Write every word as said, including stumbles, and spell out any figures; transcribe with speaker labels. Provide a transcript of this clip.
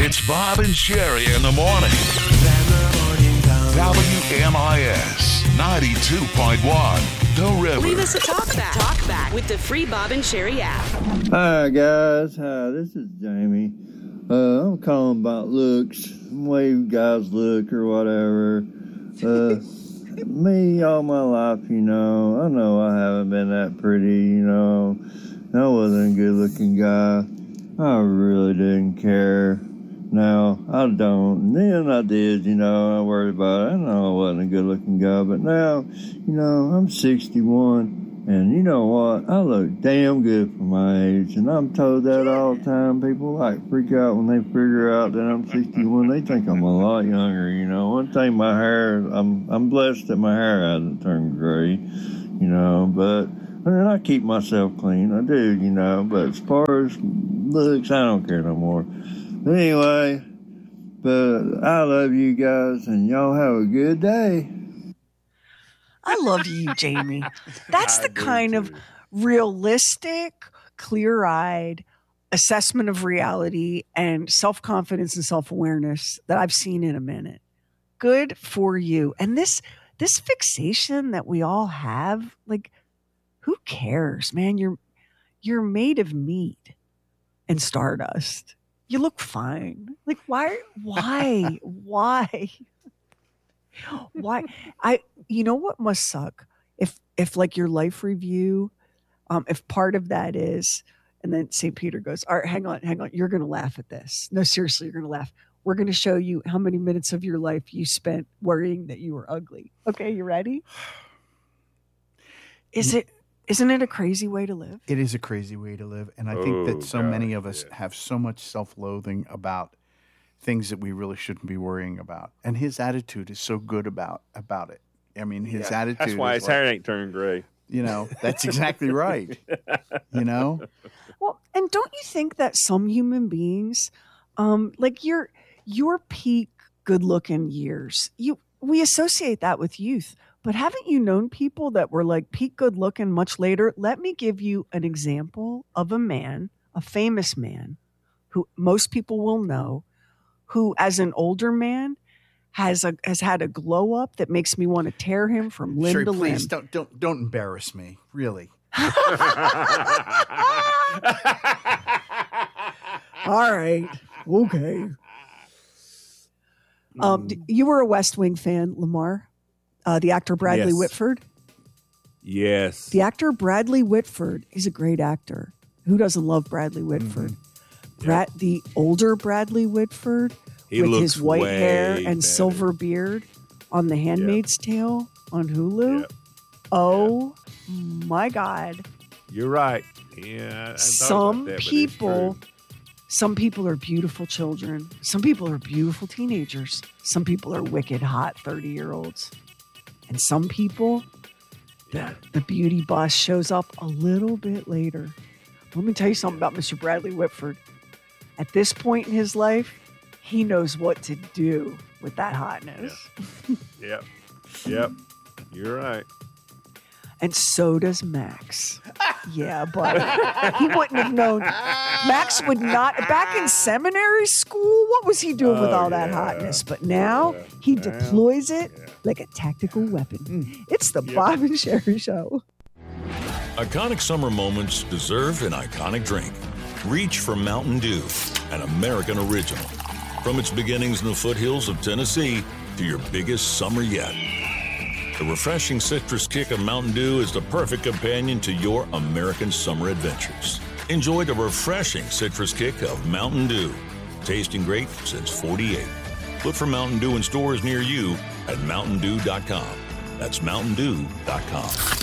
Speaker 1: It's Bob and Sherry in the morning. W M I S ninety-two point one, The River.
Speaker 2: Leave us a talk back. Talk back with the free Bob and Sherry app.
Speaker 3: Hi, guys. Hi, this is Jamie. Uh, I'm calling about looks, the way guys look or whatever. Uh, me, all my life, you know, I know I haven't been that pretty, you know. I wasn't a good-looking guy. I really didn't care. Now, I don't. Then I did, you know, I worried about it. I know I wasn't a good-looking guy, but now, you know, I'm sixty-one, and you know what? I look damn good for my age, and I'm told that all the time. People, like, freak out when they figure out that I'm sixty-one. They think I'm a lot younger, you know. One thing, my hair, I'm I'm blessed that my hair hasn't turned gray, you know, but I mean, I keep myself clean. I do, you know, but as far as looks, I don't care no more. Anyway, but I love you guys, and y'all have a good day.
Speaker 4: I love you, Jamie. That's the kind of realistic, clear-eyed assessment of reality and self-confidence and self-awareness that I've seen in a minute. Good for you. And this this fixation that we all have, like, who cares, man? You're you're made of meat and stardust. You look fine. Like, why, why, why, why? I, you know what must suck? If, if like your life review, um, if part of that is, and then Saint Peter goes, all right, hang on, hang on. You're going to laugh at this. No, seriously, you're going to laugh. We're going to show you how many minutes of your life you spent worrying that you were ugly. Okay, you ready? Is it, Isn't it a crazy way to live?
Speaker 5: It is a crazy way to live. And I think
Speaker 6: Oh,
Speaker 5: that so
Speaker 6: God,
Speaker 5: many of us
Speaker 6: yeah.
Speaker 5: have so much self-loathing about things that we really shouldn't be worrying about. And his attitude is so good about about it. I mean, his
Speaker 6: Yeah,
Speaker 5: attitude
Speaker 6: That's why
Speaker 5: is
Speaker 6: his
Speaker 5: like,
Speaker 6: hair ain't turned gray.
Speaker 5: you know, that's exactly right. You know?
Speaker 4: Well, and don't you think that some human beings, um, like your your peak good-looking years, you we associate that with youth. But haven't you known people that were like peak good looking much later? Let me give you an example of a man, a famous man, who most people will know, who as an older man has a has had a glow up that makes me want to tear him from limb
Speaker 5: Sherry,
Speaker 4: to
Speaker 5: please
Speaker 4: limb.
Speaker 5: don't don't don't embarrass me. Really.
Speaker 4: All right. Okay. Um, d- you were a West Wing fan, Lamar. Uh, the actor Bradley
Speaker 6: Yes.
Speaker 4: Whitford.
Speaker 6: Yes.
Speaker 4: The actor Bradley Whitford, he's a great actor. Who doesn't love Bradley Whitford?
Speaker 6: Mm-hmm.
Speaker 4: Brad, the older Bradley Whitford
Speaker 6: He
Speaker 4: with
Speaker 6: looks
Speaker 4: his white
Speaker 6: way
Speaker 4: hair and
Speaker 6: better.
Speaker 4: silver beard on The Handmaid's Tale on Hulu.
Speaker 6: Yep.
Speaker 4: Oh my God.
Speaker 6: You're right. Yeah. I- I thought
Speaker 4: Some
Speaker 6: about that, but it's
Speaker 4: people,
Speaker 6: true.
Speaker 4: some people are beautiful children. Some people are beautiful teenagers. Some people are wicked hot thirty-year-olds. And some people, the, the beauty bus shows up a little bit later. Let me tell you something about Mister Bradley Whitford. At this point in his life, he knows what to do with that hotness.
Speaker 6: Yep. Yep. You're right.
Speaker 4: And so does Max. Yeah, but he wouldn't have known. Max would not. Back in seminary school, what was he doing with
Speaker 6: Oh,
Speaker 4: all that
Speaker 6: yeah.
Speaker 4: hotness? But now
Speaker 6: Yeah.
Speaker 4: he
Speaker 6: Now,
Speaker 4: deploys it
Speaker 6: yeah.
Speaker 4: like a tactical weapon. It's the Bob and Sherry Show.
Speaker 1: Iconic summer moments deserve an iconic drink. Reach for Mountain Dew, an American original. From its beginnings in the foothills of Tennessee to your biggest summer yet. The refreshing citrus kick of Mountain Dew is the perfect companion to your American summer adventures. Enjoy the refreshing citrus kick of Mountain Dew. Tasting great since forty-eight. Look for Mountain Dew in stores near you at mountain dew dot com. That's mountain dew dot com.